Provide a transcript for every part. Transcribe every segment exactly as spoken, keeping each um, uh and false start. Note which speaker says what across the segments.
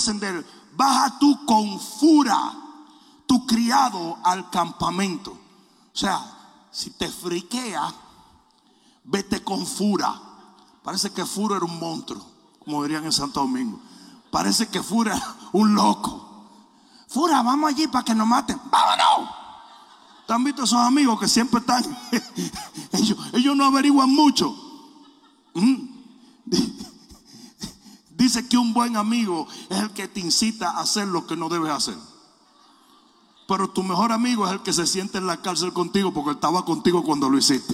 Speaker 1: descender, baja tú con fura tu criado al campamento. O sea, si te friquea, vete con fura. Parece que Fura era un monstruo, como dirían en Santo Domingo. Parece que Fura era un loco. Fura, vamos allí para que nos maten. ¡Vámonos! ¿Te han visto esos amigos que siempre están? ellos, ellos no averiguan mucho. ¿Mm? Dice que un buen amigo es el que te incita a hacer lo que no debes hacer. Pero tu mejor amigo es el que se siente en la cárcel contigo porque él estaba contigo cuando lo hiciste.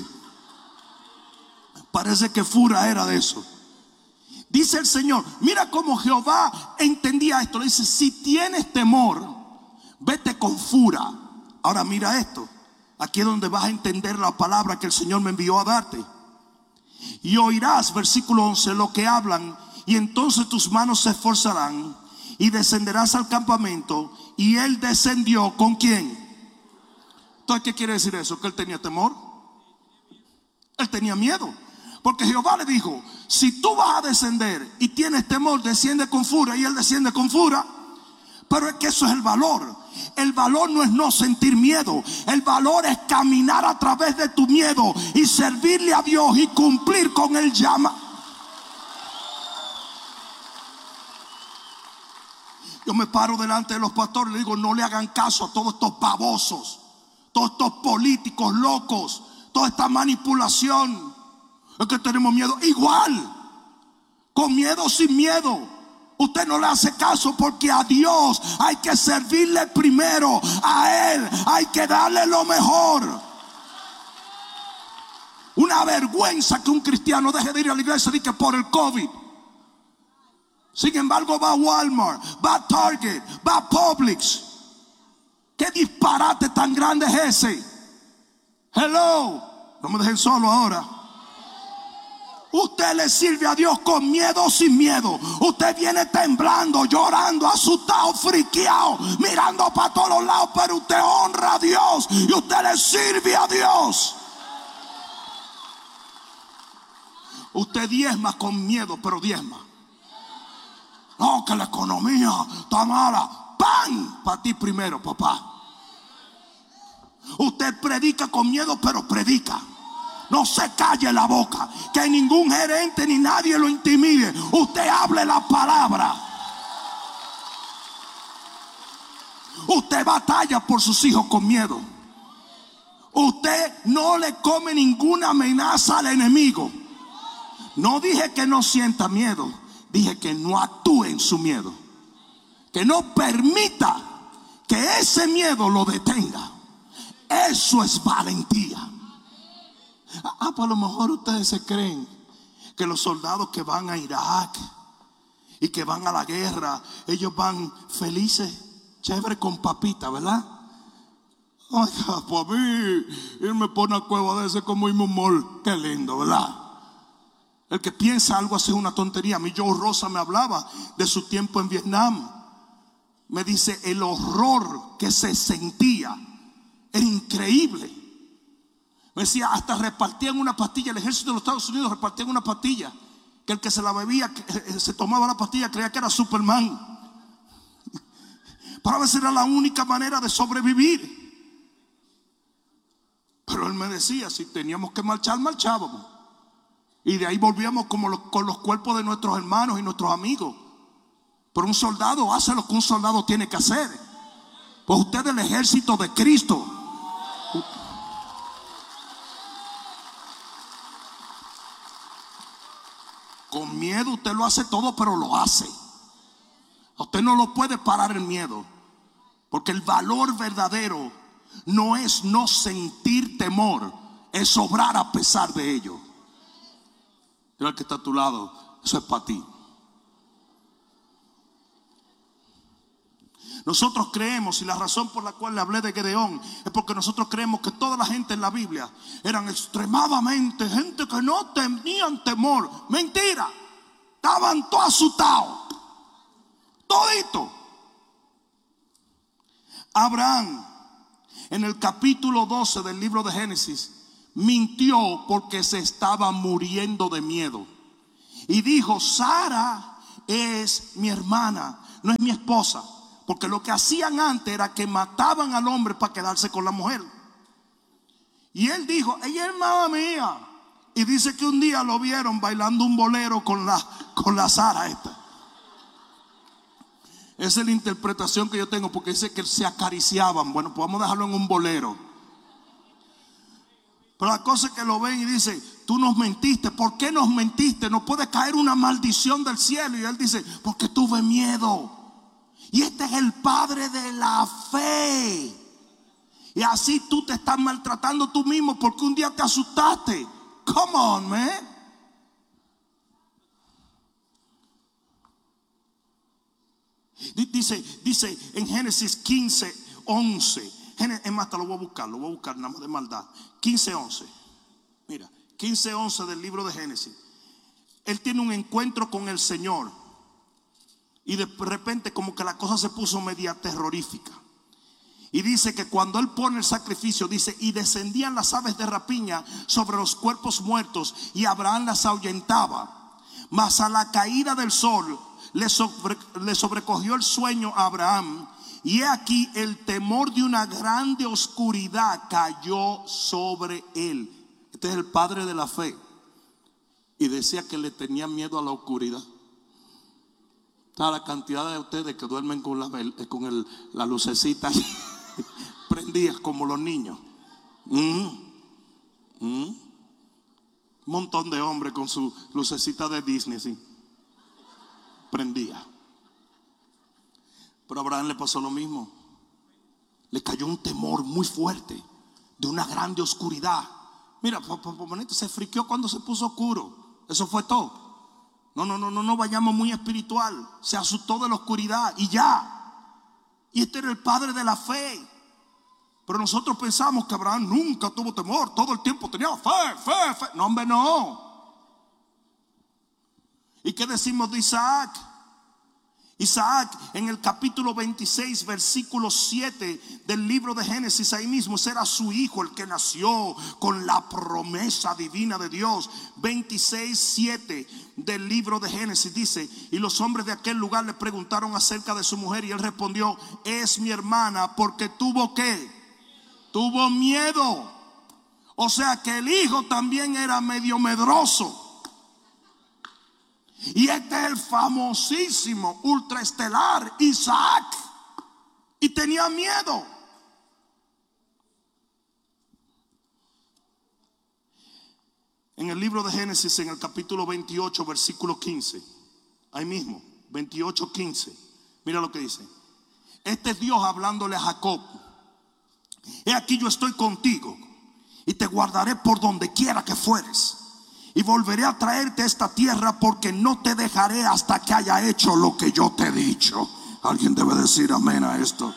Speaker 1: Parece que Fura era de eso. Dice el Señor, mira cómo Jehová entendía esto. Le dice, si tienes temor, vete con fura. Ahora mira esto. Aquí es donde vas a entender la palabra que el Señor me envió a darte. Y oirás, versículo once, lo que hablan. Y entonces tus manos se esforzarán y descenderás al campamento. Y él descendió, ¿con quién? Entonces, ¿qué quiere decir eso? ¿Que él tenía temor? Él tenía miedo. Porque Jehová le dijo, si tú vas a descender y tienes temor, desciende con furia. Y él desciende con furia. Pero es que eso es el valor. El valor no es no sentir miedo. El valor es caminar a través de tu miedo y servirle a Dios y cumplir con el llamado. Yo me paro delante de los pastores y le digo, no le hagan caso a todos estos babosos, todos estos políticos locos, toda esta manipulación. Es que tenemos miedo. Igual, con miedo o sin miedo, usted no le hace caso, porque a Dios hay que servirle primero. A Él hay que darle lo mejor. Una vergüenza que un cristiano deje de ir a la iglesia y que por el COVID. Sin embargo va a Walmart, va a Target, va a Publix. ¿Qué disparate tan grande es ese? Hello, no me dejen solo ahora. Usted le sirve a Dios con miedo o sin miedo. Usted viene temblando, llorando, asustado, friqueado, mirando para todos los lados, pero usted honra a Dios y usted le sirve a Dios. Usted diezma con miedo, pero diezma. No, que la economía está mala. ¡Pam! Para ti primero, papá. Usted predica con miedo, pero predica. No se calle la boca. Que ningún gerente ni nadie lo intimide. Usted hable la palabra. Usted batalla por sus hijos con miedo. Usted no le come ninguna amenaza al enemigo. No dije que no sienta miedo. Dije que no actúe en su miedo. Que no permita que ese miedo lo detenga. Eso es valentía. Ah, pues a lo mejor ustedes se creen que los soldados que van a Irak y que van a la guerra, ellos van felices, chévere, con papita, ¿verdad? Ay, pues a mí irme por una cueva de ese como irme un mall, qué lindo, ¿verdad? El que piensa algo así es una tontería. A mí Joe Rosa me hablaba de su tiempo en Vietnam. Me dice el horror que se sentía era increíble. Me decía, hasta repartían una pastilla. El ejército de los Estados Unidos repartían una pastilla que el que se la bebía, que se tomaba la pastilla, creía que era Superman. Para ver si era la única manera de sobrevivir. Pero él me decía, si teníamos que marchar, marchábamos. Y de ahí volvíamos como los, con los cuerpos de nuestros hermanos y nuestros amigos. Pero un soldado hace lo que un soldado tiene que hacer. Pues usted es el ejército de Cristo. Con miedo usted lo hace todo, pero lo hace. Usted no lo puede parar el miedo. Porque el valor verdadero no es no sentir temor, es obrar a pesar de ello. Mira el que está a tu lado, eso es para ti. Nosotros creemos, y la razón por la cual le hablé de Gedeón es porque nosotros creemos que toda la gente en la Biblia eran extremadamente gente que no tenían temor. Mentira, estaban todos asustados, todito. Abraham, en el capítulo doce del libro de Génesis, mintió porque se estaba muriendo de miedo. Y dijo, Sara es mi hermana, no es mi esposa. Porque lo que hacían antes era que mataban al hombre para quedarse con la mujer. Y él dijo, ella es hermana mía. Y dice que un día lo vieron bailando un bolero con la, con la Sara esta. Esa es la interpretación que yo tengo, porque dice que se acariciaban. Bueno, pues vamos a dejarlo en un bolero. Pero la cosa es que lo ven y dice, tú nos mentiste. ¿Por qué nos mentiste? Nos puede caer una maldición del cielo. Y él dice, porque tuve miedo. Y este es el padre de la fe. Y así tú te estás maltratando tú mismo porque un día te asustaste. Come on, man. Dice, dice en Génesis quince, once. Es más, te lo voy a buscar, lo voy a buscar nada más de maldad. quince, once. Mira, quince, once del libro de Génesis. Él tiene un encuentro con el Señor. Y de repente como que la cosa se puso media terrorífica. Y dice que cuando él pone el sacrificio, dice, y descendían las aves de rapiña sobre los cuerpos muertos, y Abraham las ahuyentaba. Mas a la caída del sol le, sobre, le sobrecogió el sueño a Abraham, y he aquí el temor de una grande oscuridad cayó sobre él. Este es el padre de la fe. Y decía que le tenía miedo a la oscuridad. Está la cantidad de ustedes que duermen con la, con el, la lucecita prendida como los niños. Mm, mm. Un montón de hombres con su lucecita de Disney, sí, prendía. Pero a Abraham le pasó lo mismo. Le cayó un temor muy fuerte de una grande oscuridad. Mira, bonito, se friqueó cuando se puso oscuro. Eso fue todo. No, no, no, no, no vayamos muy espiritual. Se asustó de la oscuridad y ya. Y este era el padre de la fe. Pero nosotros pensamos que Abraham nunca tuvo temor. Todo el tiempo tenía fe, fe, fe. No, hombre, no. ¿Y qué decimos de Isaac? Isaac en el capítulo veintiséis versículo siete del libro de Génesis, ahí mismo, será su hijo el que nació con la promesa divina de Dios. Veintiséis siete del libro de Génesis dice, y los hombres de aquel lugar le preguntaron acerca de su mujer, y él respondió, es mi hermana, porque tuvo ¿qué? Tuvo miedo. O sea que el hijo también era medio medroso. Y este es el famosísimo ultraestelar Isaac. Y tenía miedo. En el libro de Génesis, en el capítulo veintiocho, versículo quince. Ahí mismo, veintiocho, quince. Mira lo que dice. Este es Dios hablándole a Jacob. He aquí yo estoy contigo y te guardaré por donde quiera que fueres. Y volveré a traerte a esta tierra, porque no te dejaré hasta que haya hecho lo que yo te he dicho. Alguien debe decir amén a esto.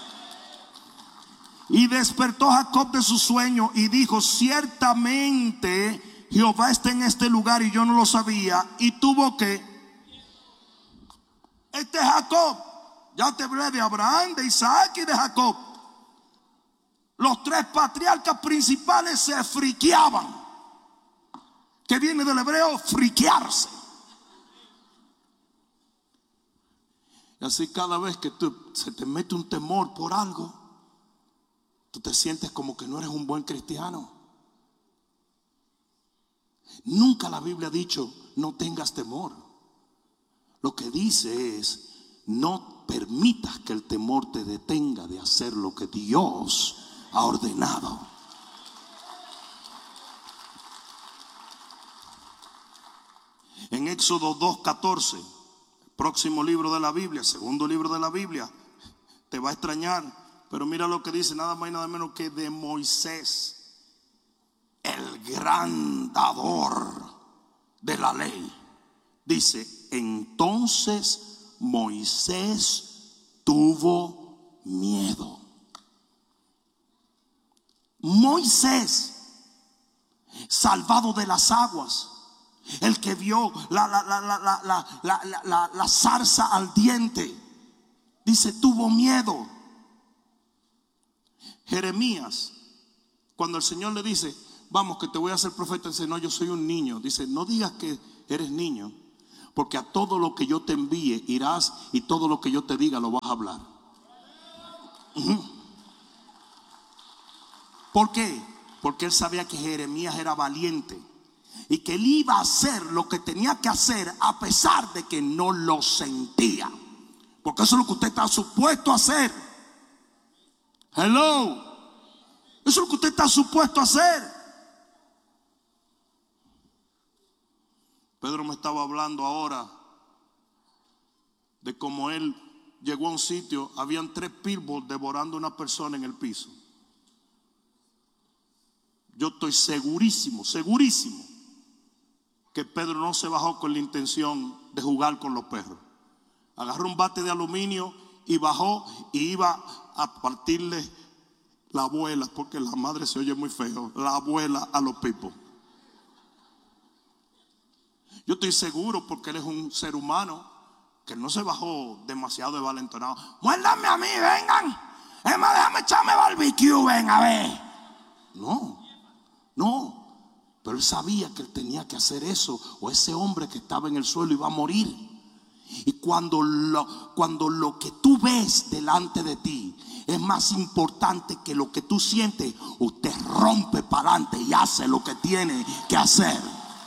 Speaker 1: Y despertó Jacob de su sueño y dijo, ciertamente Jehová está en este lugar y yo no lo sabía. Y tuvo que, este es Jacob. Ya te hablé de Abraham, de Isaac y de Jacob. Los tres patriarcas principales se friqueaban. Que viene del hebreo friquearse. Y así cada vez que tú, se te mete un temor por algo, tú te sientes como que no eres un buen cristiano. Nunca la Biblia ha dicho no tengas temor. Lo que dice es no permitas que el temor te detenga de hacer lo que Dios ha ordenado. En Éxodo dos catorce, próximo libro de la Biblia, segundo libro de la Biblia, te va a extrañar, pero mira lo que dice, nada más y nada menos que de Moisés, el gran dador de la ley. Dice, entonces Moisés tuvo miedo. Moisés, salvado de las aguas, el que vio la, la, la, la, la, la, la, la, la zarza ardiente, dice, tuvo miedo. Jeremías, cuando el Señor le dice, vamos que te voy a hacer profeta, dice, no, yo soy un niño. Dice, no digas que eres niño, Porque a todo lo que yo te envíe irás, y todo lo que yo te diga lo vas a hablar. Uh-huh. ¿Por qué? Porque él sabía que Jeremías era valiente y que él iba a hacer lo que tenía que hacer a pesar de que no lo sentía. Porque eso es lo que usted está supuesto a hacer. Hello. Eso es lo que usted está supuesto a hacer. Pedro me estaba hablando ahora de cómo él llegó a un sitio, habían tres pitbulls devorando a una persona en el piso. Yo estoy segurísimo, segurísimo que Pedro no se bajó con la intención de jugar con los perros. Agarró un bate de aluminio y bajó y iba a partirle la abuela, porque la madre se oye muy feo, la abuela a los pipos. Yo estoy seguro, porque él es un ser humano, que no se bajó demasiado de valentonado. Muérdame a mí, vengan. Es más, déjame echarme barbecue, ven a ver. No, no. Pero él sabía que él tenía que hacer eso, o ese hombre que estaba en el suelo iba a morir. Y cuando lo, cuando lo que tú ves delante de ti es más importante que lo que tú sientes, usted rompe para adelante y hace lo que tiene que hacer.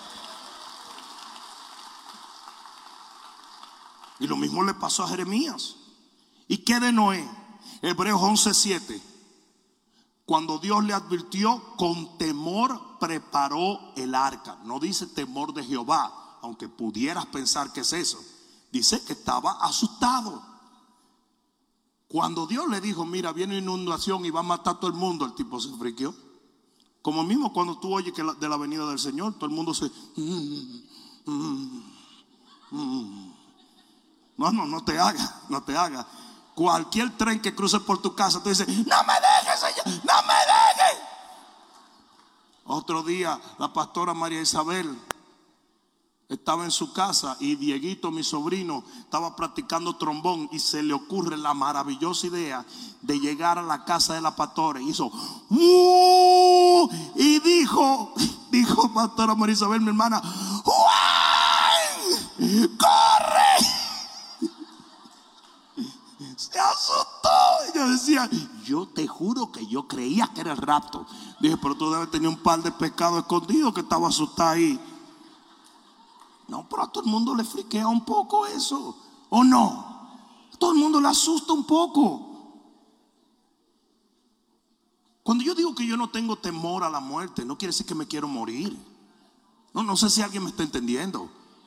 Speaker 1: Y lo mismo le pasó a Jeremías. ¿Y qué de Noé? Hebreos once siete. Cuando Dios le advirtió, con temor preparó el arca. No dice temor de Jehová, aunque pudieras pensar que es eso. Dice que estaba asustado. Cuando Dios le dijo, mira, viene una inundación y va a matar a todo el mundo, el tipo se friqueó. Como mismo cuando tú oyes que la, de la venida del Señor, todo el mundo se... Mm, mm, mm. No, no, no te hagas, no te hagas. Cualquier tren que cruce por tu casa, tú dices, no me dejes, Señor, no me dejes. Otro día, la pastora María Isabel estaba en su casa y Dieguito, mi sobrino, estaba practicando trombón y se le ocurre la maravillosa idea de llegar a la casa de la pastora. Y hizo ¡uh! Y dijo, dijo pastora María Isabel, mi hermana, ¡Juan! ¡Corre! Se asustó. Y yo decía, yo te juro que yo creía que era el rapto. Dije, pero tú debes tener un par de pescados escondidos que estaba asustado ahí. No, pero a todo el mundo le friquea un poco eso, ¿o no? A todo el mundo le asusta un poco. Cuando yo digo que yo no tengo temor a la muerte, no quiere decir que me quiero morir. No, no sé si alguien me está entendiendo.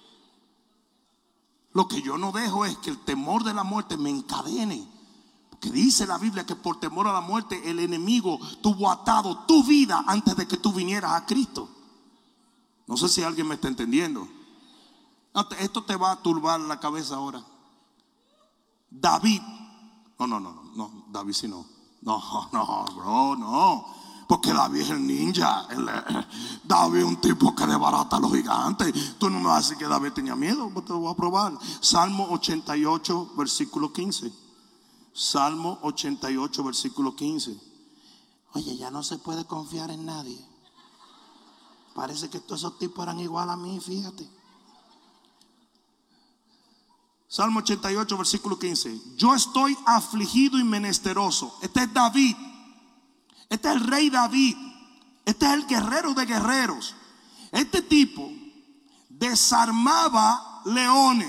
Speaker 1: Lo que yo no dejo es que el temor de la muerte me encadene. Porque dice la Biblia que por temor a la muerte el enemigo tuvo atado tu vida antes de que tú vinieras a Cristo. No sé si alguien me está entendiendo. Esto te va a turbar la cabeza ahora. David. No, no, no, no, no, David sí no. No, no, bro, no. Porque David es el ninja. El, eh, David es un tipo que desbarata a los gigantes. Tú no me vas a decir que David tenía miedo. Te lo voy a probar. Salmo ochenta y ocho, versículo quince. Salmo ochenta y ocho, versículo quince. Oye, ya no se puede confiar en nadie. Parece que todos esos tipos eran igual a mí, fíjate. Salmo ochenta y ocho, versículo quince. Yo estoy afligido y menesteroso. Este es David. Este es el rey David. Este es el guerrero de guerreros. Este tipo desarmaba leones.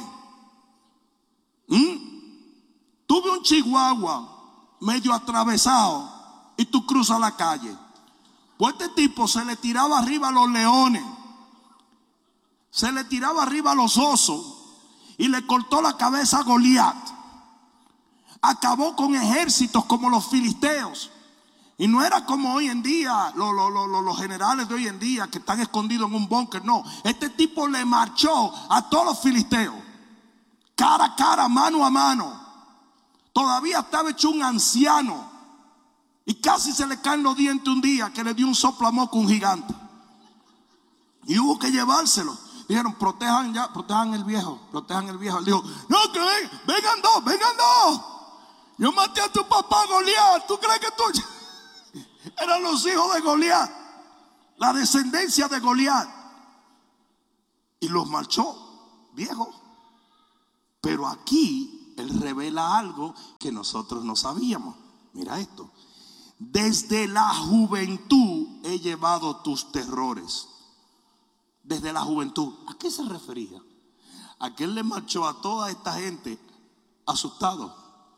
Speaker 1: ¿Mm? Tuve un chihuahua medio atravesado y tú cruzas la calle. Pues este tipo se le tiraba arriba a los leones, se le tiraba arriba a los osos y le cortó la cabeza a Goliat. Acabó con ejércitos como los filisteos. Y no era como hoy en día, los, los, los, los generales de hoy en día que están escondidos en un búnker. No, este tipo le marchó a todos los filisteos, cara a cara, mano a mano. Todavía estaba hecho un anciano y casi se le caen los dientes un día que le dio un soplamoco a un gigante. Y hubo que llevárselo. Dijeron, protejan ya, protejan el viejo, protejan el viejo. Él dijo, no, que ven, vengan dos, vengan dos. Yo maté a tu papá Goliat. ¿Tú crees que tú? Eran los hijos de Goliat, la descendencia de Goliat. Y los marchó viejo. Pero aquí Él revela algo que nosotros no sabíamos. Mira esto: desde la juventud he llevado tus terrores. Desde la juventud. ¿A qué se refería? A que Él le marchó a toda esta gente asustado.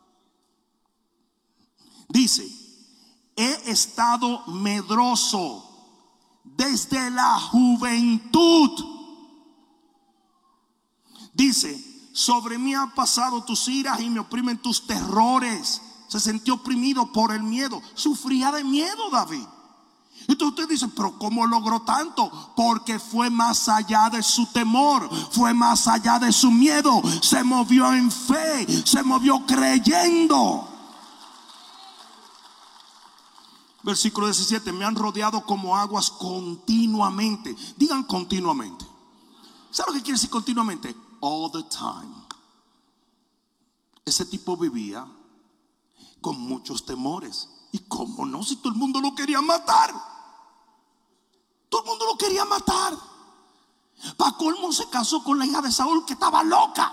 Speaker 1: Dice: he estado medroso desde la juventud. Dice: sobre mí han pasado tus iras y me oprimen tus terrores. Se sintió oprimido por el miedo. Sufría de miedo David. Entonces usted dice: pero ¿cómo logró tanto? Porque fue más allá de su temor, fue más allá de su miedo. Se movió en fe, se movió creyendo. Versículo diecisiete: me han rodeado como aguas continuamente. Digan continuamente. ¿Sabe lo que quiere decir continuamente? All the time. Ese tipo vivía con muchos temores. ¿Y cómo no? Si todo el mundo lo quería matar. Todo el mundo lo quería matar. Para colmo, se casó con la hija de Saúl, que estaba loca.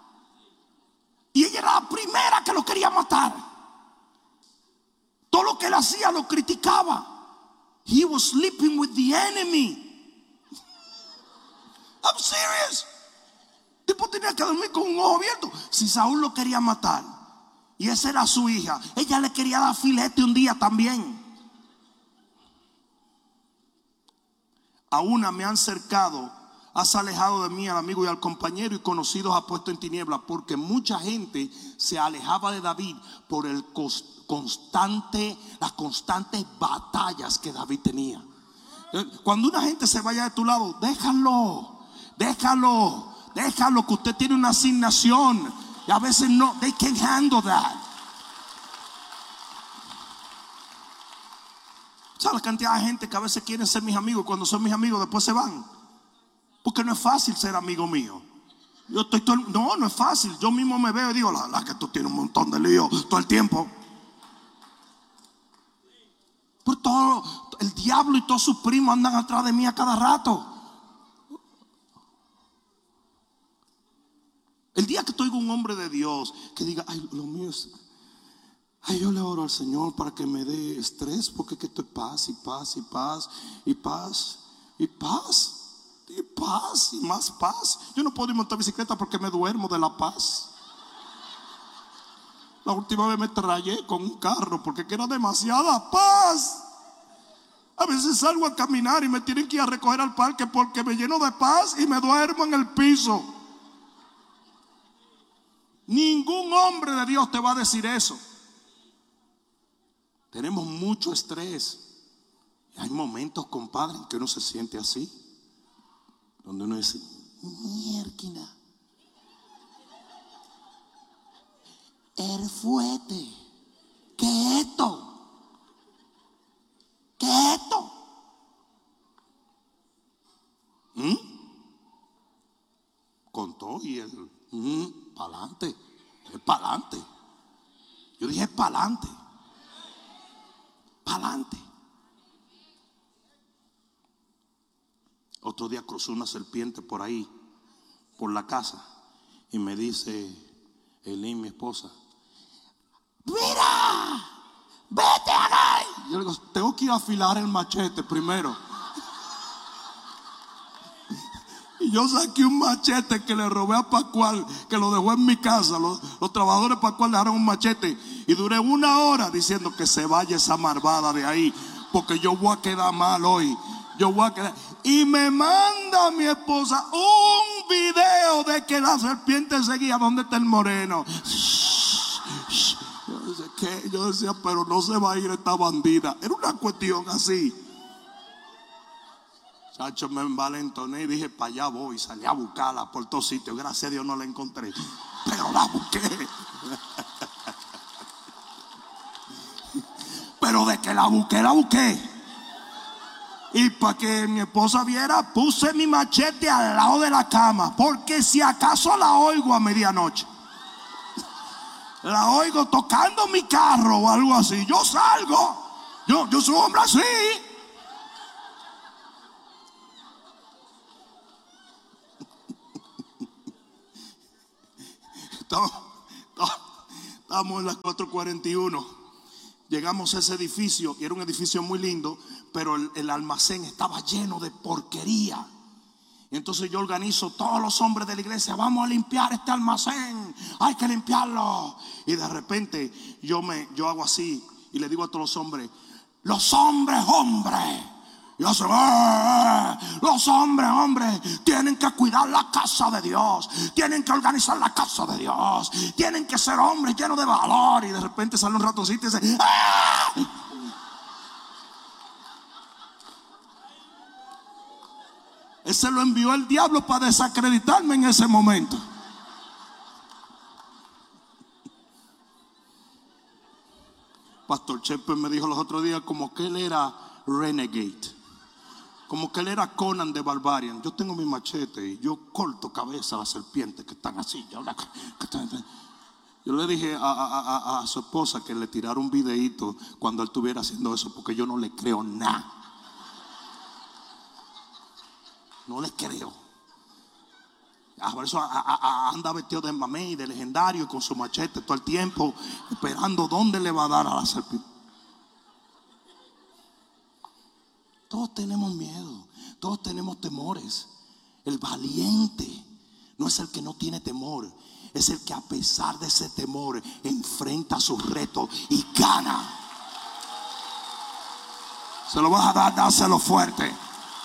Speaker 1: Y ella era la primera que lo quería matar. Todo lo que él hacía lo criticaba. He was sleeping with the enemy. I'm serious. El tipo tenía que dormir con un ojo abierto. Si Saúl lo quería matar y esa era su hija, ella le quería dar filete un día también. A una me han cercado, has alejado de mí al amigo y al compañero, y conocidos has puesto en tinieblas. Porque mucha gente se alejaba de David por el constante, las constantes batallas que David tenía. Cuando una gente se vaya de tu lado, déjalo, déjalo, déjalo, que usted tiene una asignación. Y a veces no, they can't handle that. ¿Sabes la cantidad de gente que a veces quieren ser mis amigos y cuando son mis amigos después se van? Porque no es fácil ser amigo mío. Yo estoy todo, no, no es fácil. Yo mismo me veo y digo: la, la que tú tienes un montón de lío todo el tiempo. Por todo, el diablo y todos sus primos andan atrás de mí a cada rato. El día que oigo un hombre de Dios que diga: ay, lo mío es, ay, yo le oro al Señor para que me dé estrés, porque que esto es paz y paz y paz y paz y paz y paz y más paz. Yo no puedo ir a montar bicicleta porque me duermo de la paz. La última vez me trayé con un carro porque era demasiada paz. A veces salgo a caminar y me tienen que ir a recoger al parque porque me lleno de paz y me duermo en el piso. Ningún hombre de Dios te va a decir eso. Tenemos mucho estrés. Y hay momentos, compadre, en que uno se siente así, donde uno dice: mierda, el fuete, ¿qué es esto? ¿Qué es esto? ¿Mm? Con todo y el mm, para adelante, es para adelante. Yo dije: para adelante, para adelante. Otro día cruzó una serpiente por ahí, por la casa, y me dice Elin, mi esposa: mira, vete acá. Yo le digo: tengo que ir a afilar el machete primero. Y yo saqué un machete que le robé a Pascual, que lo dejó en mi casa. Los, los trabajadores de Pascual dejaron un machete. Y duré una hora diciendo: que se vaya esa malvada de ahí, porque yo voy a quedar mal hoy. Yo voy a quedar. Y me manda mi esposa un video de que la serpiente seguía. ¿Dónde está el moreno? Yo decía, ¿qué? Yo decía: pero no se va a ir esta bandida. Era una cuestión así. Chacho, me envalentoné y dije: para allá voy. Salí a buscarla por todos sitios. Gracias a Dios no la encontré, pero la busqué. Pero de que la busqué, la busqué. Y para que mi esposa viera, puse mi machete al lado de la cama, porque si acaso la oigo a medianoche, la oigo tocando mi carro o algo así, yo salgo. Yo, yo soy un hombre así. Estábamos en las cuatro cuarenta y uno. Llegamos a ese edificio y era un edificio muy lindo, pero el, el almacén estaba lleno de porquería. Y entonces yo organizo todos los hombres de la iglesia, vamos a limpiar este almacén, hay que limpiarlo. Y de repente yo me yo hago así y le digo a todos los hombres, los hombres, hombres, y hacen, ¡eh! Los hombres, hombres, tienen que cuidar la casa de Dios, tienen que organizar la casa de Dios, tienen que ser hombres llenos de valor. Y de repente sale un ratoncito y dice, ¡ah! Ese lo envió el diablo para desacreditarme en ese momento. Pastor Chepe me dijo los otros días como que él era renegade, como que él era Conan de Barbarian. Yo tengo mi machete y yo corto cabeza a las serpientes que están así. Yo le dije a, a, a, a su esposa que le tirara un videíto cuando él estuviera haciendo eso, porque yo no le creo nada. No le creo. Por eso a, a, a anda vestido de mamey, de legendario, y con su machete todo el tiempo, esperando dónde le va a dar a la serpiente. Todos tenemos miedo, todos tenemos temores. El valiente no es el que no tiene temor, es el que a pesar de ese temor enfrenta sus retos y gana. Se lo vas a dar, dáselo fuerte.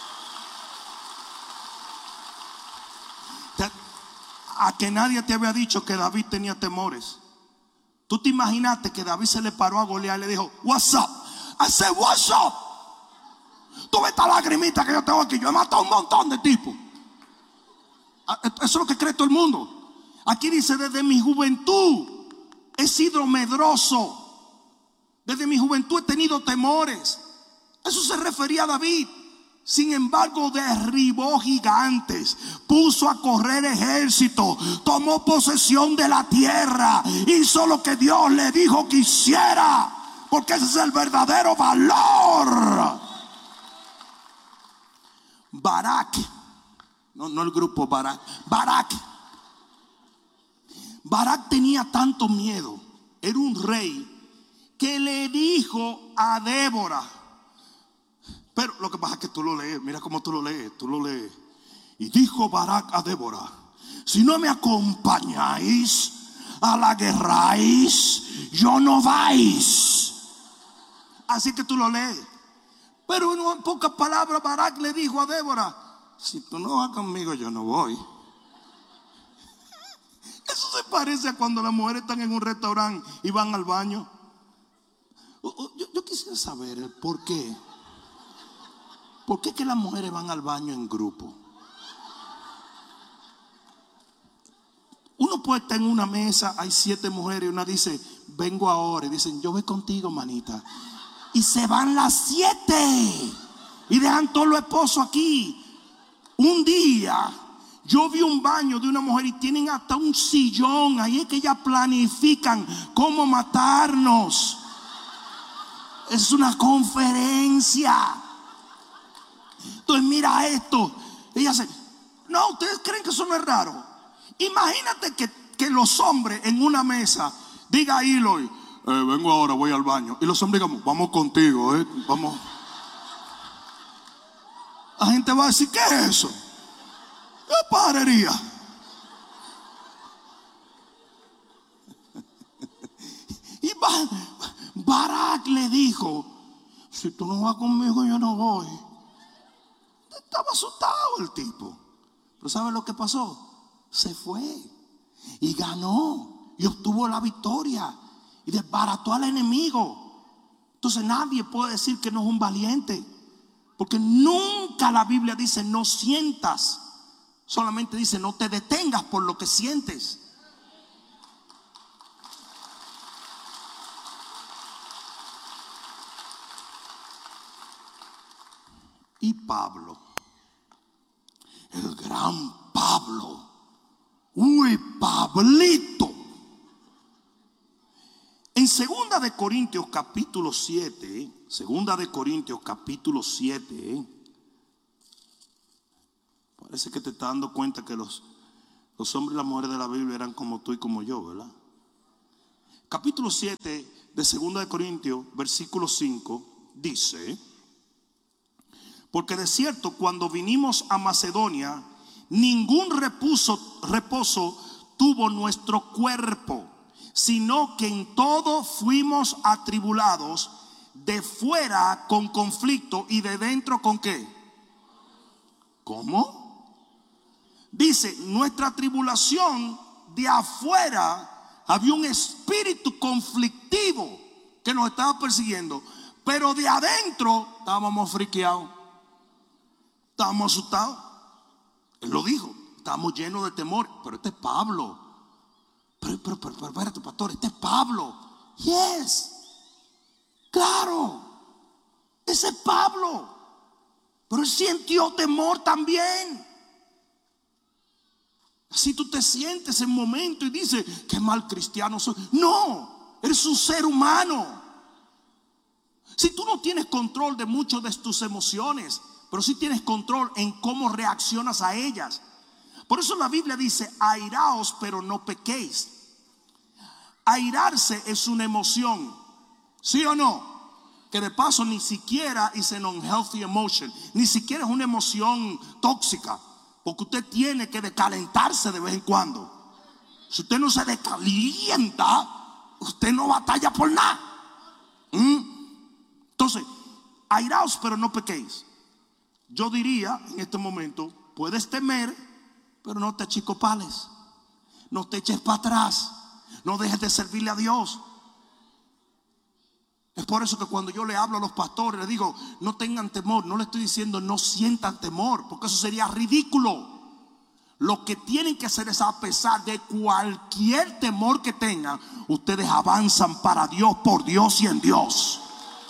Speaker 1: A que nadie te había dicho que David tenía temores. Tú te imaginaste que David se le paró a Goliat y le dijo, what's up? I said, what's up? Tú ves esta lagrimita que yo tengo aquí. Yo he matado un montón de tipos. Eso es lo que cree todo el mundo. Aquí dice, desde mi juventud he sido medroso. Desde mi juventud he tenido temores. Eso se refería a David. Sin embargo, derribó gigantes, puso a correr ejército, tomó posesión de la tierra, hizo lo que Dios le dijo que hiciera, porque ese es el verdadero valor. Barak, no, no el grupo Barak, Barak. Barak tenía tanto miedo, era un rey, que le dijo a Débora. Pero lo que pasa es que tú lo lees, mira cómo tú lo lees, tú lo lees. Y dijo Barak a Débora, si no me acompañáis a la guerráis, yo no vais. Así que tú lo lees. Pero en pocas palabras Barak le dijo a Débora, si tú no vas conmigo, yo no voy. Eso se parece a cuando las mujeres están en un restaurante y van al baño. Yo, yo quisiera saber el por qué. ¿Por qué que las mujeres van al baño en grupo? Uno puede estar en una mesa, hay siete mujeres y una dice, vengo ahora. Y dicen, yo voy contigo, manita. Y se van las siete. Y dejan todos los esposos aquí. Un día, yo vi un baño de una mujer y tienen hasta un sillón. Ahí es que ellas planifican cómo matarnos. Es una conferencia. Entonces mira esto. Ella dice, no, ustedes creen que eso no es raro. Imagínate que, que los hombres en una mesa diga a Eloy, eh, vengo ahora, voy al baño. Y los hombres digamos, vamos contigo, eh, vamos. La gente va a decir, ¿qué es eso? ¿Qué parería? Y Barak le dijo, si tú no vas conmigo, yo no voy. Estaba asustado el tipo. Pero ¿sabe lo que pasó? Se fue y ganó y obtuvo la victoria y desbarató al enemigo. Entonces nadie puede decir que no es un valiente, porque nunca la Biblia dice no sientas, solamente dice no te detengas por lo que sientes. Y Pablo, el gran Pablo, uy, Pablito, en segunda de Corintios capítulo siete, segunda de Corintios capítulo siete, parece que te estás dando cuenta que los, Los hombres y las mujeres de la Biblia eran como tú y como yo, ¿verdad? Capítulo siete de segunda de Corintios, versículo cinco, dice: porque de cierto, cuando vinimos a Macedonia, ningún reposo, reposo tuvo nuestro cuerpo, sino que en todo fuimos atribulados, de fuera con conflicto y de dentro con ¿qué? ¿Cómo? Dice, nuestra tribulación de afuera, había un espíritu conflictivo que nos estaba persiguiendo, pero de adentro estábamos friqueados, estábamos asustados. Él lo dijo, estábamos llenos de temor. Pero este es Pablo. Pero, pero, pero, pero espérate, pastor, este es Pablo. Yes, claro, ese es Pablo. Pero él sintió temor también. Así tú te sientes en momento y dices, qué mal cristiano soy. No, eres un ser humano. Si tú no tienes control de muchas de tus emociones, pero sí tienes control en cómo reaccionas a ellas. Por eso la Biblia dice, airaos pero no pequéis. Airarse es una emoción, ¿sí o no? Que de paso ni siquiera es an unhealthy emotion, ni siquiera es una emoción tóxica, porque usted tiene que decalentarse de vez en cuando. Si usted no se decalienta, usted no batalla por nada. ¿Mm? Entonces, airaos pero no pequéis. Yo diría en este momento, puedes temer, pero no te achicopales, no te eches para atrás, no dejes de servirle a Dios. Es por eso que cuando yo le hablo a los pastores, les digo, no tengan temor. No le estoy diciendo no sientan temor, porque eso sería ridículo. Lo que tienen que hacer es, a pesar de cualquier temor que tengan, ustedes avanzan para Dios, por Dios y en Dios.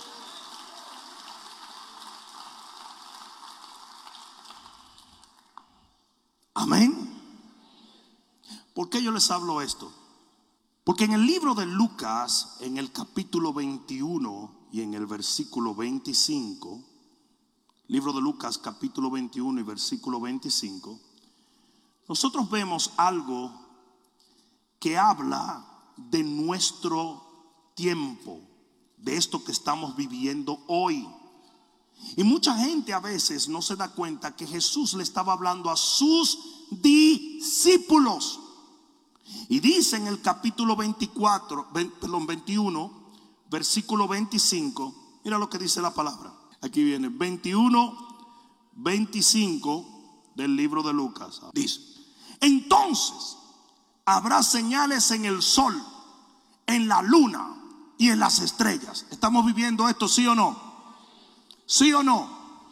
Speaker 1: Amén. ¿Por qué yo les hablo esto? Porque en el libro de Lucas, en el capítulo veintiuno y en el versículo veinticinco, libro de Lucas capítulo veintiuno y versículo veinticinco, nosotros vemos algo que habla de nuestro tiempo, de esto que estamos viviendo hoy. Y mucha gente a veces no se da cuenta que Jesús le estaba hablando a sus discípulos. Y dice en el capítulo veinticuatro, perdón, veintiuno, versículo veinticinco, mira lo que dice la palabra. Aquí viene veintiuno, veinticinco del libro de Lucas. Dice, entonces habrá señales en el sol, en la luna y en las estrellas. ¿Estamos viviendo esto, sí o no? ¿Sí o no?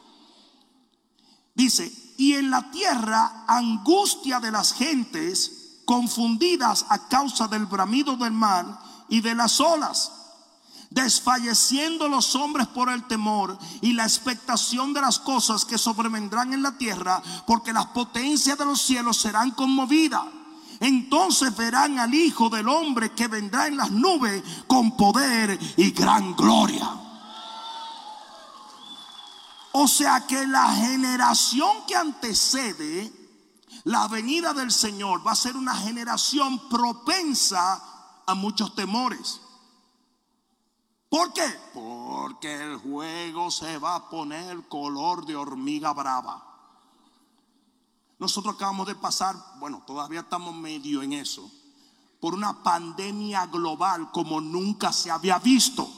Speaker 1: Dice, y en la tierra angustia de las gentes, confundidas a causa del bramido del mar y de las olas, desfalleciendo los hombres por el temor y la expectación de las cosas que sobrevendrán en la tierra, porque las potencias de los cielos serán conmovidas. Entonces verán al Hijo del Hombre que vendrá en las nubes con poder y gran gloria. O sea que la generación que antecede la venida del Señor va a ser una generación propensa a muchos temores. ¿Por qué? Porque el juego se va a poner color de hormiga brava. Nosotros acabamos de pasar, bueno, todavía estamos medio en eso, por una pandemia global como nunca se había visto.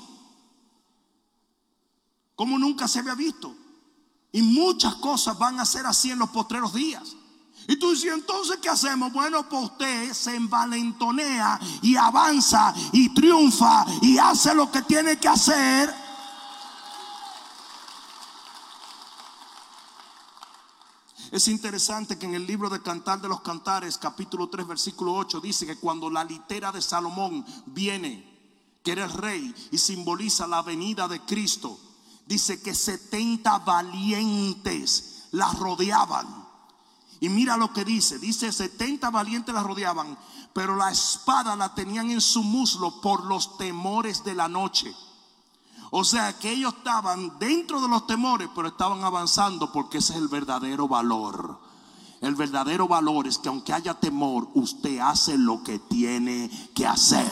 Speaker 1: Como nunca se había visto. Y muchas cosas van a ser así en los postreros días. Y tú dices, entonces ¿qué hacemos? Bueno, pues usted se envalentonea y avanza y triunfa y hace lo que tiene que hacer. Es interesante que en el libro de Cantar de los Cantares, capítulo tres, versículo ocho, dice que cuando la litera de Salomón viene, que era el rey y simboliza la venida de Cristo, dice que setenta valientes la rodeaban. Y mira lo que dice, dice setenta valientes la rodeaban, pero la espada la tenían en su muslo por los temores de la noche. O sea que ellos estaban dentro de los temores, pero estaban avanzando porque ese es el verdadero valor. El verdadero valor es que aunque haya temor, usted hace lo que tiene que hacer.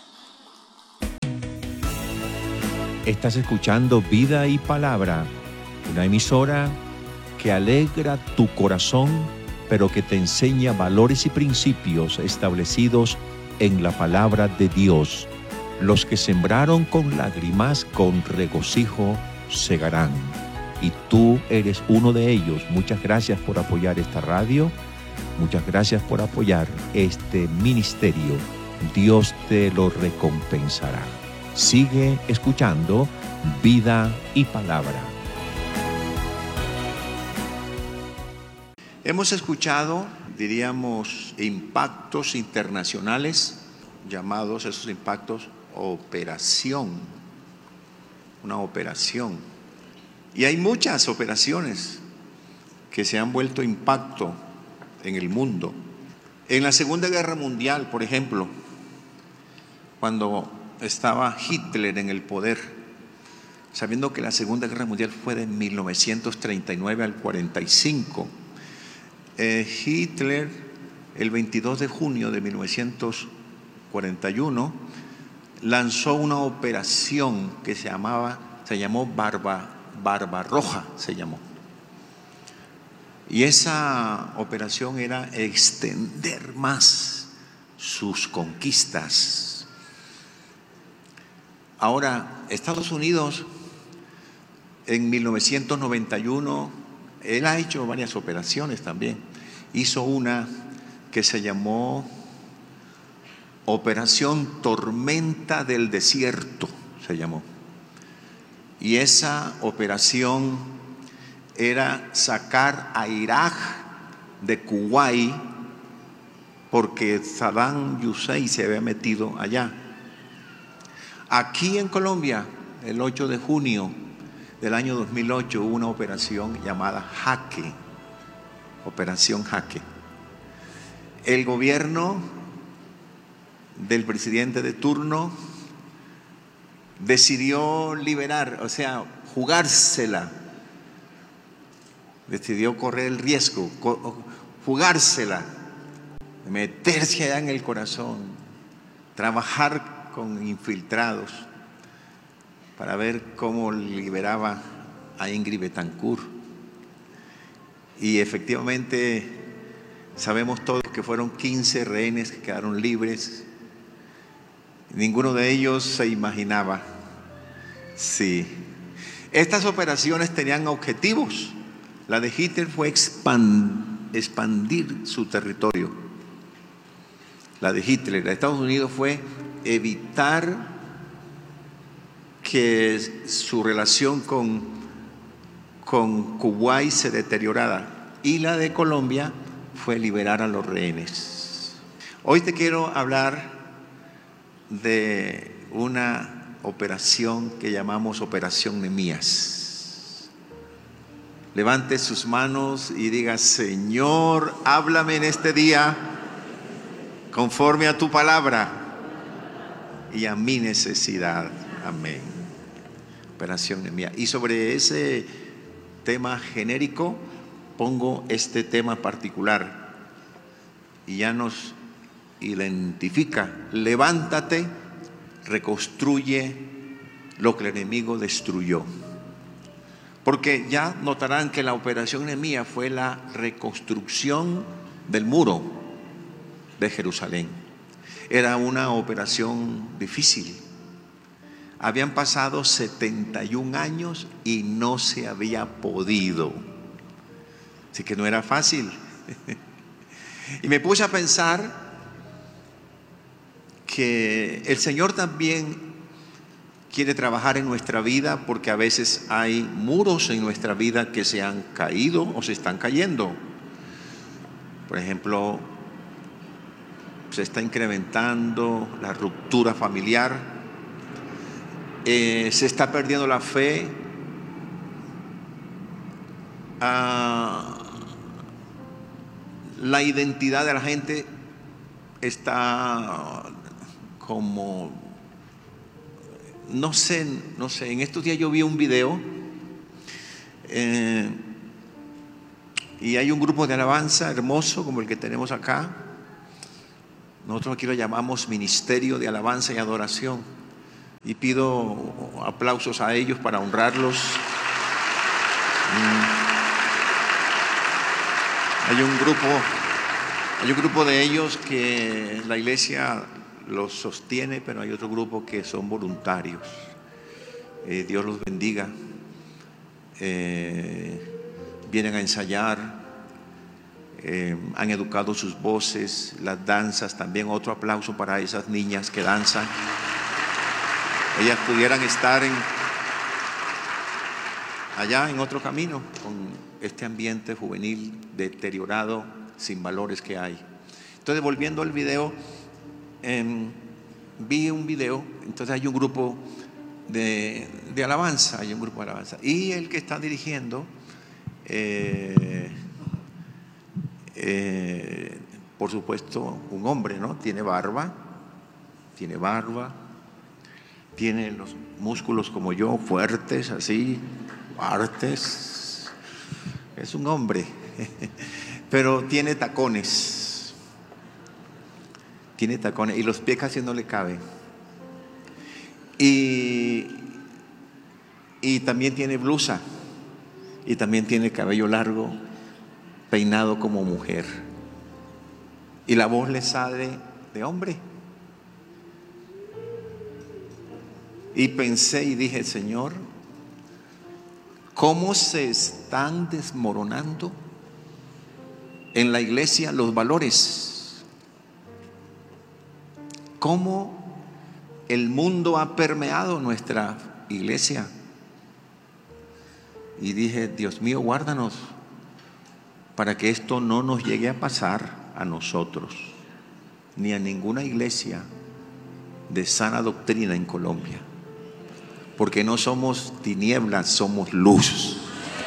Speaker 2: Estás escuchando Vida y Palabra, una emisora que alegra tu corazón, pero que te enseña valores y principios establecidos en la palabra de Dios. Los que sembraron con lágrimas, con regocijo segarán. Y tú eres uno de ellos. Muchas gracias por apoyar esta radio. Muchas gracias por apoyar este ministerio. Dios te lo recompensará. Sigue escuchando Vida y Palabra. Hemos escuchado, diríamos, impactos internacionales, llamados esos impactos operación. Una operación. Y hay muchas operaciones que se han vuelto impacto en el mundo. En la Segunda Guerra Mundial, por ejemplo, cuando estaba Hitler en el poder, sabiendo que la Segunda Guerra Mundial fue de mil novecientos treinta y nueve al cuarenta y cinco, eh, Hitler, el veintidós de junio de mil novecientos cuarenta y uno, lanzó una operación que se llamaba, se llamó Barba Barbarroja se llamó. Y esa operación era extender más sus conquistas. Ahora, Estados Unidos en mil novecientos noventa y uno, él ha hecho varias operaciones también. Hizo una que se llamó Operación Tormenta del Desierto, se llamó. Y esa operación era sacar a Irak de Kuwait, porque Saddam Hussein se había metido allá. Aquí en Colombia, el ocho de junio del año dos mil ocho, hubo una operación llamada Jaque, Operación Jaque. El gobierno del presidente de turno decidió liberar, o sea, jugársela, decidió correr el riesgo, jugársela, meterse allá en el corazón, trabajar con infiltrados para ver cómo liberaba a Ingrid Betancourt. Y efectivamente sabemos todos que fueron quince rehenes que quedaron libres. Ninguno de ellos se imaginaba. Sí. Estas operaciones tenían objetivos. La de Hitler fue expand, expandir su territorio. La de Hitler, la de Estados Unidos, fue evitar que su relación con, con Kuwait se deteriorara. Y la de Colombia fue liberar a los rehenes. Hoy te quiero hablar de una operación que llamamos Operación Nehemías. Levante sus manos y diga: Señor, háblame en este día conforme a tu palabra y a mi necesidad. Amén. Operación Nehemías. Y sobre ese tema genérico pongo este tema particular y ya nos identifica: levántate, reconstruye lo que el enemigo destruyó. Porque ya notarán que la operación Nehemías fue la reconstrucción del muro de Jerusalén. Era una operación difícil. Habían pasado setenta y un años y no se había podido. Así que no era fácil. Y me puse a pensar que el Señor también quiere trabajar en nuestra vida, porque a veces hay muros en nuestra vida que se han caído o se están cayendo. Por ejemplo, se está incrementando la ruptura familiar, eh, se está perdiendo la fe, ah, la identidad de la gente está como, no sé, no sé, en estos días yo vi un video, eh, Y hay un grupo de alabanza hermoso como el que tenemos acá. Nosotros aquí lo llamamos Ministerio de Alabanza y Adoración. Y pido aplausos a ellos para honrarlos. Hay un grupo, hay un grupo de ellos que la iglesia los sostiene, pero hay otro grupo que son voluntarios. Eh, Dios los bendiga. Eh, vienen a ensayar, eh, han educado sus voces, las danzas. También otro aplauso para esas niñas que danzan. Ellas pudieran estar en, allá en otro camino con este ambiente juvenil deteriorado, sin valores que hay. Entonces, volviendo al video, eh, vi un video. Entonces hay un grupo de, de alabanza, hay un grupo de alabanza. Y el que está dirigiendo, eh, eh, por supuesto, un hombre, ¿no? Tiene barba, tiene barba. Tiene los músculos como yo, fuertes, así, fuertes. Es un hombre, pero tiene tacones. Tiene tacones y los pies casi no le caben. Y, y también tiene blusa. Y también tiene cabello largo, peinado como mujer. Y la voz le sale de hombre. Y pensé y dije, Señor, ¿cómo se están desmoronando en la iglesia los valores? ¿Cómo el mundo ha permeado nuestra iglesia? Y dije, Dios mío, guárdanos para que esto no nos llegue a pasar a nosotros, ni a ninguna iglesia de sana doctrina en Colombia. Porque no somos tinieblas, somos luz.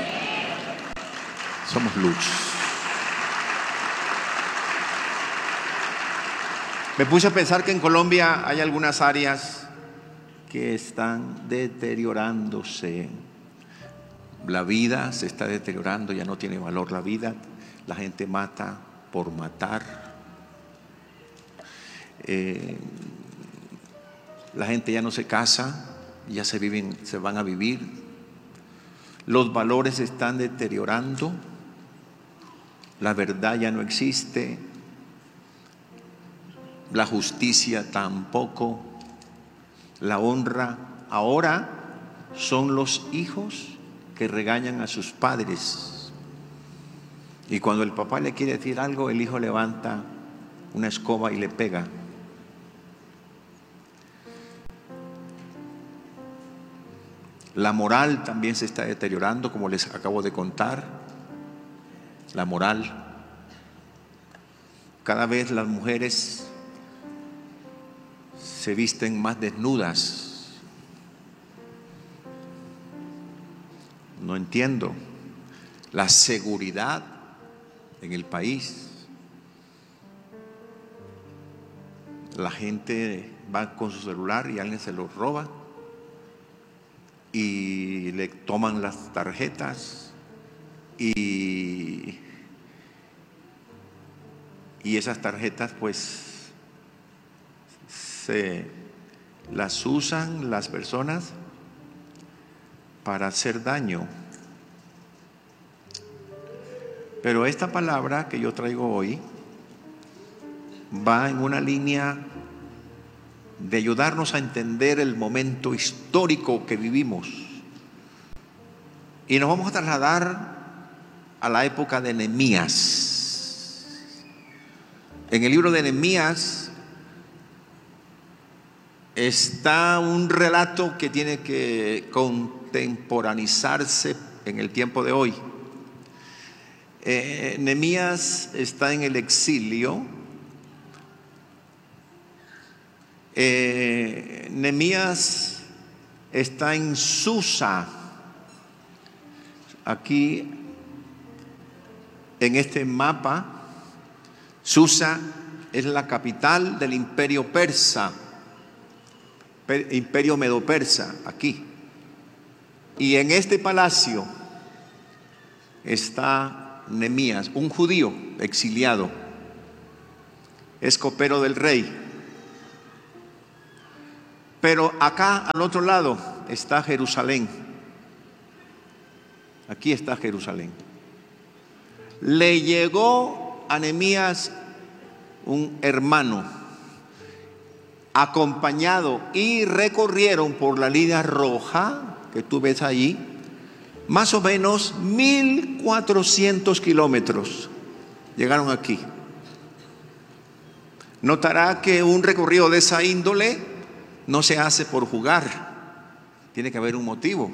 Speaker 2: Somos luz. Me puse a pensar que en Colombia hay algunas áreas que están deteriorándose. La vida se está deteriorando, ya no tiene valor la vida. La gente mata por matar. Eh, la gente ya no se casa. Ya se viven, se van a vivir. Los valores se están deteriorando. La verdad ya no existe. La justicia tampoco. La honra ahora son los hijos que regañan a sus padres. Y cuando el papá le quiere decir algo, el hijo levanta una escoba y le pega. La moral también se está deteriorando, como les acabo de contar. La moral. Cada vez las mujeres se visten más desnudas. No entiendo. La seguridad en el país. La gente va con su celular y alguien se lo roba. Y le toman las tarjetas y, y esas tarjetas pues se las usan las personas para hacer daño. Pero esta palabra que yo traigo hoy va en una línea de ayudarnos a entender el momento histórico que vivimos. Y nos vamos a trasladar a la época de Nehemías. En el libro de Nehemías está un relato que tiene que contemporaneizarse en el tiempo de hoy. Eh, Nehemías está en el exilio. Eh, Nehemías está en Susa, aquí en este mapa. Susa es la capital del imperio persa, imperio medo-persa, aquí. Y en este palacio está Nehemías, un judío exiliado, es copero del rey. Pero acá al otro lado está Jerusalén. Aquí está Jerusalén. Le llegó a Nehemías un hermano, acompañado, y recorrieron por la línea roja que tú ves allí, más o menos mil cuatrocientos kilómetros. Llegaron aquí. Notará que un recorrido de esa índole no se hace por jugar, tiene que haber un motivo.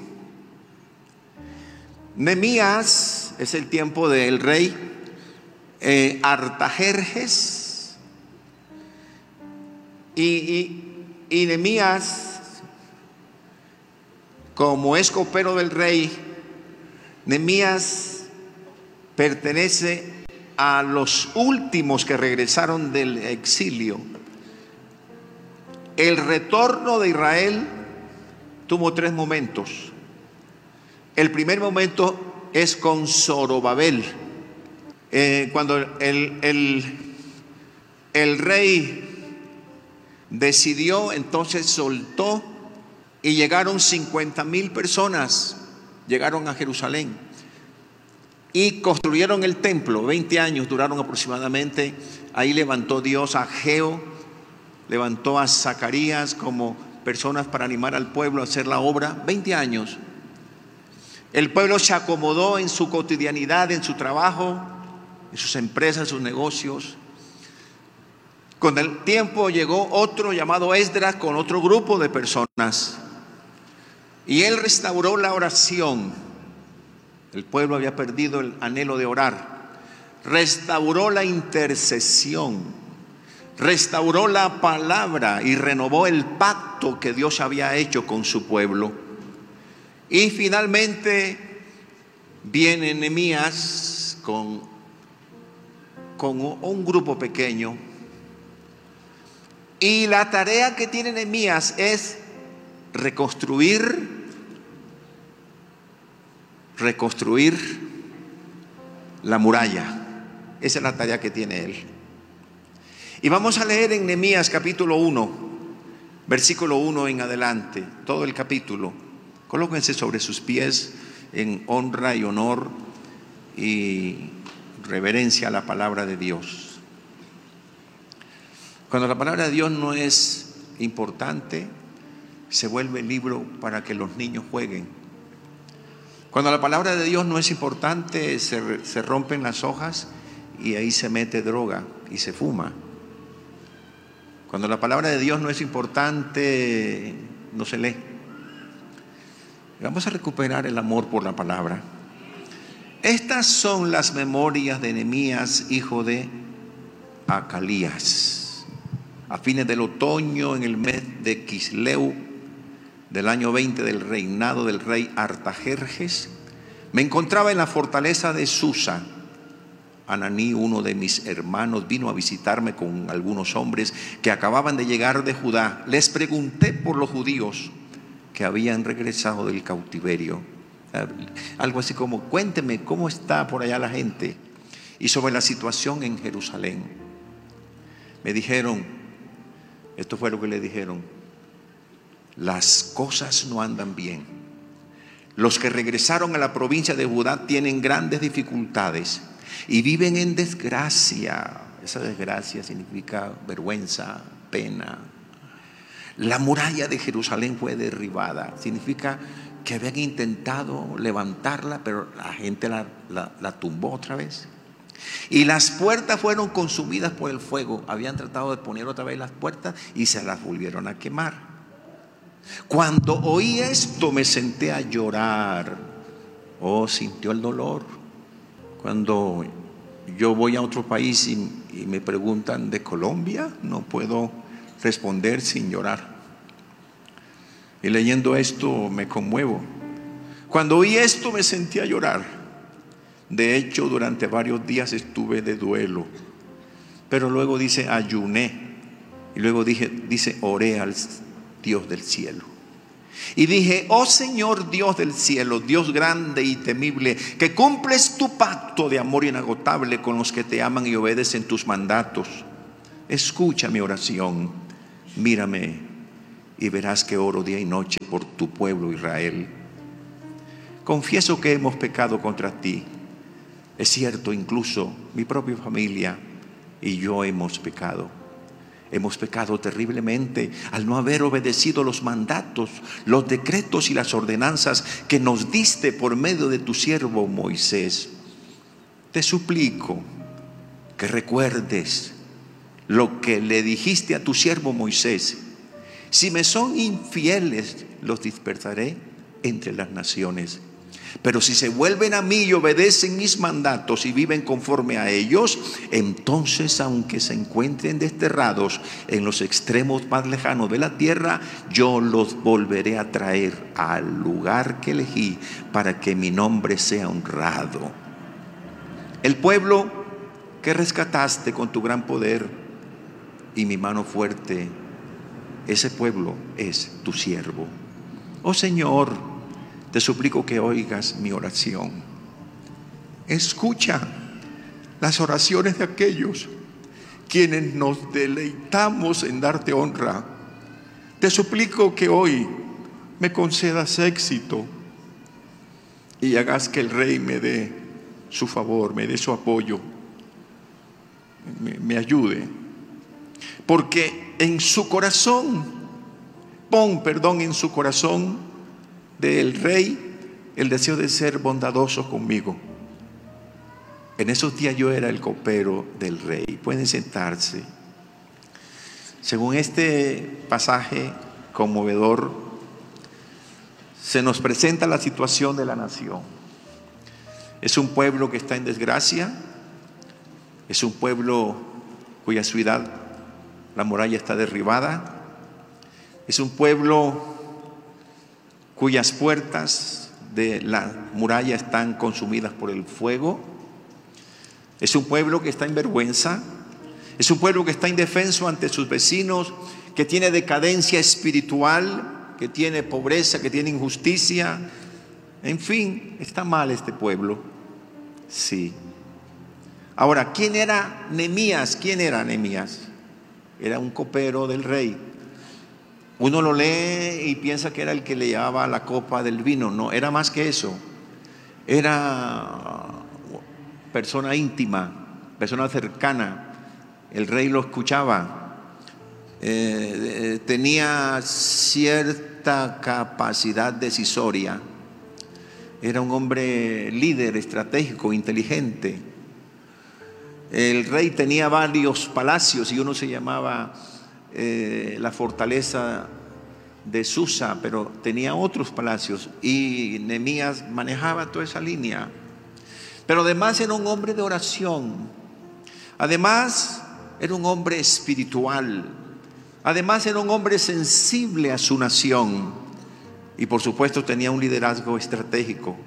Speaker 2: Nehemías es el tiempo del rey eh, Artajerjes, y, y, y Nehemías, como es copero del rey, Nehemías pertenece a los últimos que regresaron del exilio. El retorno de Israel tuvo tres momentos. El primer momento es con Zorobabel, eh, cuando el, el, el rey decidió, entonces soltó, y llegaron cincuenta mil personas, llegaron a Jerusalén y construyeron el templo. veinte años duraron aproximadamente. Ahí levantó Dios a Ageo, levantó a Zacarías como personas para animar al pueblo a hacer la obra. veinte años. El pueblo se acomodó en su cotidianidad, en su trabajo, en sus empresas, en sus negocios. Con el tiempo llegó otro llamado Esdras con otro grupo de personas, y él restauró la oración. El pueblo había perdido el anhelo de orar. Restauró la intercesión, restauró la palabra y renovó el pacto que Dios había hecho con su pueblo. Y finalmente viene Nehemías con, con un grupo pequeño, y la tarea que tiene Nehemías es reconstruir reconstruir la muralla. Esa es la tarea que tiene él. Y vamos a leer en Nehemías capítulo uno, versículo uno en adelante, todo el capítulo. Colóquense sobre sus pies en honra y honor y reverencia a la palabra de Dios. Cuando la palabra de Dios no es importante, se vuelve libro para que los niños jueguen. Cuando la palabra de Dios no es importante, se, se rompen las hojas y ahí se mete droga y se fuma. Cuando la palabra de Dios no es importante, no se lee. Vamos a recuperar el amor por la palabra. Estas son las memorias de Nehemías, hijo de Acalías. A fines del otoño, en el mes de Quisleu, del año veinte del reinado del rey Artajerjes, me encontraba en la fortaleza de Susa. Ananí, uno de mis hermanos, vino a visitarme con algunos hombres que acababan de llegar de Judá. Les pregunté por los judíos que habían regresado del cautiverio. Algo así como: cuénteme cómo está por allá la gente, y sobre la situación en Jerusalén. Me dijeron, esto fue lo que le dijeron: las cosas no andan bien. Los que regresaron a la provincia de Judá tienen grandes dificultades y viven en desgracia. Esa desgracia significa vergüenza, pena. La muralla de Jerusalén fue derribada. Significa que habían intentado levantarla, pero la gente la, la, la tumbó otra vez. Y las puertas fueron consumidas por el fuego. Habían tratado de poner otra vez las puertas y se las volvieron a quemar. Cuando oí esto, me senté a llorar. Oh, sintió el dolor. Cuando yo voy a otro país y, y me preguntan de Colombia, no puedo responder sin llorar. Y leyendo esto me conmuevo. Cuando oí esto, me sentí a llorar. De hecho, durante varios días estuve de duelo. Pero luego dice, ayuné. Y luego dije, dice, oré al Dios del cielo. Y dije: oh Señor Dios del cielo, Dios grande y temible, que cumples tu pacto de amor inagotable con los que te aman y obedecen tus mandatos, escucha mi oración, mírame y verás que oro día y noche por tu pueblo Israel. Confieso que hemos pecado contra ti. Es cierto, incluso mi propia familia y yo hemos pecado. Hemos pecado terriblemente al no haber obedecido los mandatos, los decretos y las ordenanzas que nos diste por medio de tu siervo Moisés. Te suplico que recuerdes lo que le dijiste a tu siervo Moisés: si me son infieles, los dispersaré entre las naciones. Pero si se vuelven a mí y obedecen mis mandatos y viven conforme a ellos, entonces, aunque se encuentren desterrados en los extremos más lejanos de la tierra, yo los volveré a traer al lugar que elegí para que mi nombre sea honrado. El pueblo que rescataste con tu gran poder y mi mano fuerte, ese pueblo es tu siervo. Oh Señor, te suplico que oigas mi oración. Escucha las oraciones de aquellos quienes nos deleitamos en darte honra. Te suplico que hoy me concedas éxito y hagas que el Rey me dé su favor, me dé su apoyo, me, me ayude. Porque en su corazón, pon, perdón, en su corazón del Rey el deseo de ser bondadoso conmigo. En esos días yo era el copero del Rey. Pueden sentarse. Según este pasaje conmovedor, se nos presenta la situación de la nación. Es un pueblo que está en desgracia. Es un pueblo cuya ciudad, la muralla, está derribada. Es un pueblo cuyas puertas de la muralla están consumidas por el fuego. Es un pueblo que está en vergüenza. Es un pueblo que está indefenso ante sus vecinos, que tiene decadencia espiritual, que tiene pobreza, que tiene injusticia. En fin, está mal este pueblo. Sí. Ahora, ¿quién era Nehemías? ¿Quién era Nehemías? Era un copero del rey. Uno lo lee y piensa que era el que le llevaba la copa del vino. No, era más que eso. Era persona íntima, persona cercana. El rey lo escuchaba. Eh, tenía cierta capacidad decisoria. Era un hombre líder, estratégico, inteligente. El rey tenía varios palacios y uno se llamaba Eh, la fortaleza de Susa, pero tenía otros palacios, y Nehemías manejaba toda esa línea. Pero además era un hombre de oración, además era un hombre espiritual, además era un hombre sensible a su nación, y por supuesto tenía un liderazgo estratégico.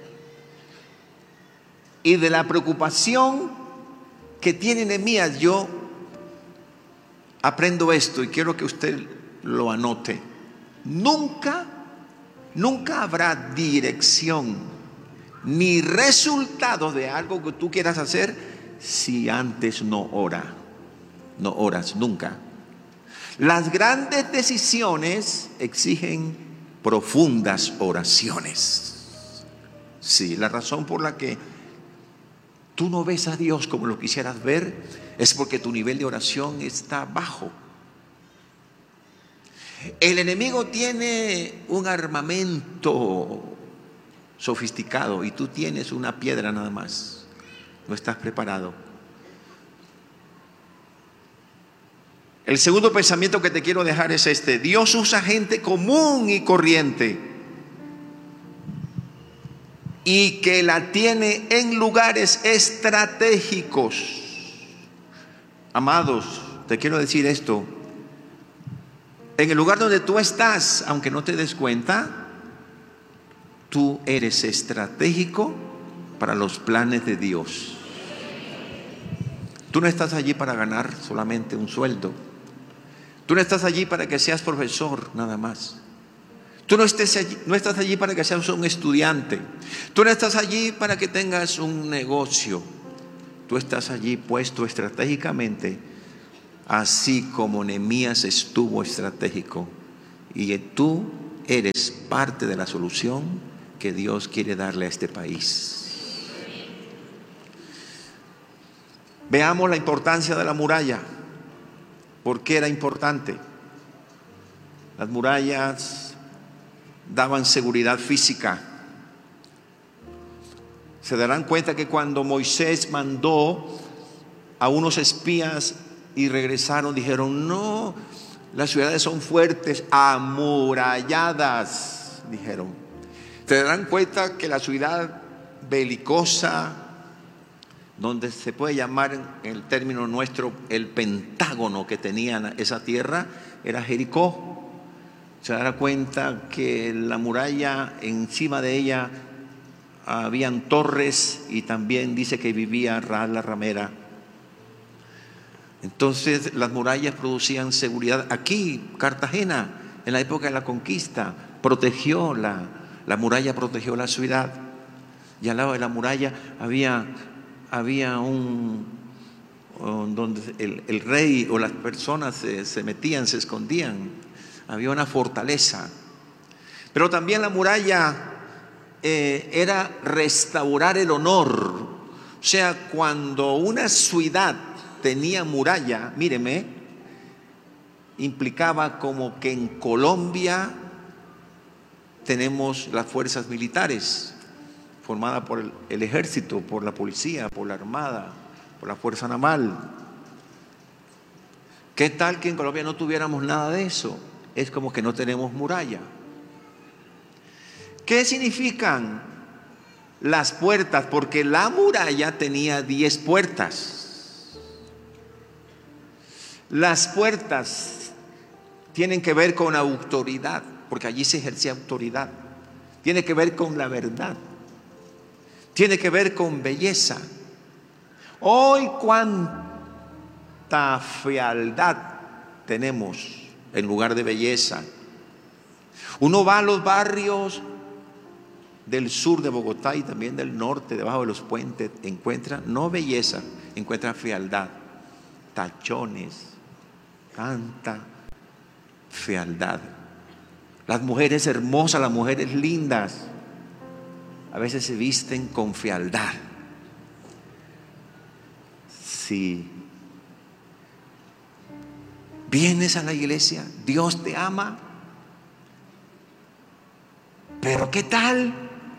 Speaker 2: Y de la preocupación que tiene Nehemías, yo aprendo esto y quiero que usted lo anote. Nunca, nunca habrá dirección ni resultado de algo que tú quieras hacer si antes no ora, no oras, nunca. Las grandes decisiones exigen profundas oraciones. Sí, la razón por la que tú no ves a Dios como lo quisieras ver es porque tu nivel de oración está bajo. El enemigo tiene un armamento sofisticado y tú tienes una piedra nada más. No estás preparado. El segundo pensamiento que te quiero dejar es este: Dios usa gente común y corriente y que la tiene en lugares estratégicos. Amados, te quiero decir esto: en el lugar donde tú estás, aunque no te des cuenta, tú eres estratégico para los planes de Dios. Tú no estás allí para ganar solamente un sueldo. Tú no estás allí para que seas profesor nada más. Tú no, estés allí, no estás allí para que seas un estudiante. Tú no estás allí para que tengas un negocio. Tú estás allí puesto estratégicamente, así como Nehemías estuvo estratégico. Y tú eres parte de la solución que Dios quiere darle a este país. Veamos la importancia de la muralla. ¿Por qué era importante? Las murallas daban seguridad física. Se darán cuenta que cuando Moisés mandó a unos espías y regresaron, dijeron: no, las ciudades son fuertes, amuralladas, dijeron. Se darán cuenta que la ciudad belicosa, donde se puede llamar en el término nuestro el pentágono que tenía esa tierra, era Jericó. Se dará cuenta que la muralla, encima de ella habían torres, y también dice que vivía Rahab la ramera. Entonces las murallas producían seguridad. Aquí Cartagena, en la época de la conquista, protegió la, la muralla protegió la ciudad. Y al lado de la muralla había, había un, un donde el, el rey o las personas se, se metían, se escondían. Había una fortaleza. Pero también la muralla eh, era restaurar el honor. O sea, cuando una ciudad tenía muralla, míreme, implicaba como que en Colombia tenemos las fuerzas militares, formadas por el, el ejército, por la policía, por la armada, por la fuerza naval. ¿Qué tal que en Colombia no tuviéramos nada de eso? Es como que no tenemos muralla. ¿Qué significan las puertas? Porque la muralla tenía diez puertas. Las puertas tienen que ver con autoridad, porque allí se ejercía autoridad. Tiene que ver con la verdad. Tiene que ver con belleza. Hoy cuánta fealdad tenemos en lugar de belleza. Uno va a los barrios del sur de Bogotá y también del norte, debajo de los puentes, encuentra no belleza, encuentra fealdad, tachones, tanta fealdad. Las mujeres hermosas, las mujeres lindas, a veces se visten con fealdad. Si vienes a la iglesia, Dios te ama, pero ¿qué tal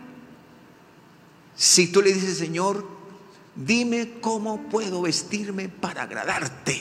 Speaker 2: si tú le dices: Señor, dime cómo puedo vestirme para agradarte?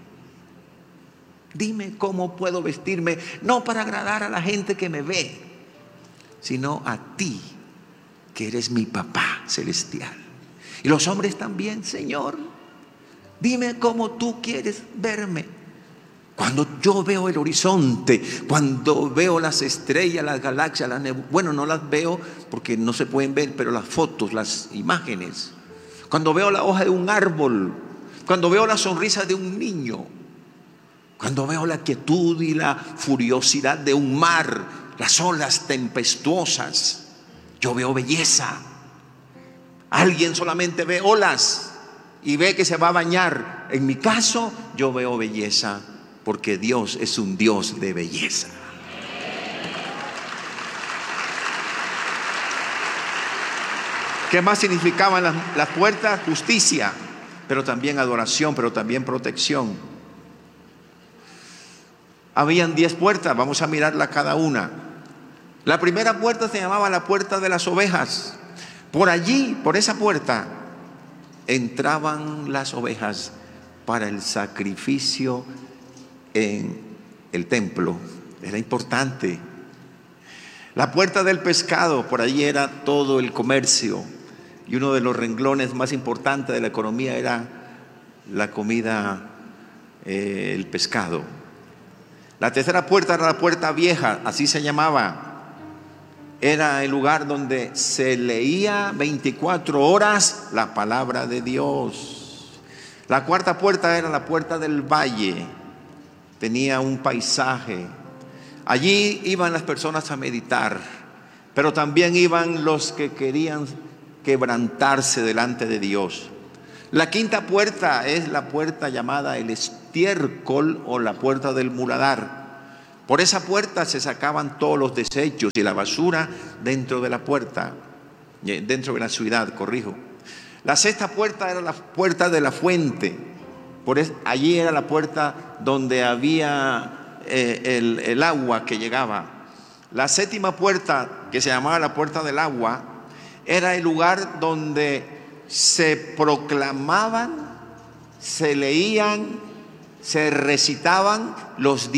Speaker 2: Dime cómo puedo vestirme, no para agradar a la gente que me ve, sino a ti, que eres mi papá celestial. Y los hombres también: Señor, dime cómo tú quieres verme. Cuando yo veo el horizonte, cuando veo las estrellas, las galaxias, las neb- bueno, no las veo porque no se pueden ver, pero las fotos, las imágenes. Cuando veo la hoja de un árbol, cuando veo la sonrisa de un niño, cuando veo la quietud y la furiosidad de un mar, las olas tempestuosas, yo veo belleza. Alguien solamente ve olas y ve que se va a bañar. En mi caso, yo veo belleza, porque Dios es un Dios de belleza. ¿Qué más significaban las, las puertas? Justicia, pero también adoración, pero también protección. Habían diez puertas, vamos a mirarla cada una. La primera puerta se llamaba la puerta de las ovejas. Por allí, por esa puerta, entraban las ovejas para el sacrificio en el templo. Era importante. La puerta del pescado, por allí era todo el comercio, y uno de los renglones más importantes de la economía era la comida, eh, el pescado. La tercera puerta era la puerta vieja, así se llamaba. Era el lugar donde se leía veinticuatro horas la palabra de Dios. La cuarta puerta era la puerta del valle. Tenía un paisaje. Allí iban las personas a meditar, pero también iban los que querían quebrantarse delante de Dios. La quinta puerta es la puerta llamada el estiércol o la puerta del muladar. Por esa puerta se sacaban todos los desechos y la basura dentro de la puerta, dentro de la ciudad, corrijo. La sexta puerta era la puerta de la fuente. Por eso, allí era la puerta donde había eh, el, el agua que llegaba. La séptima puerta, que se llamaba la puerta del agua, era el lugar donde se proclamaban, se leían, se recitaban los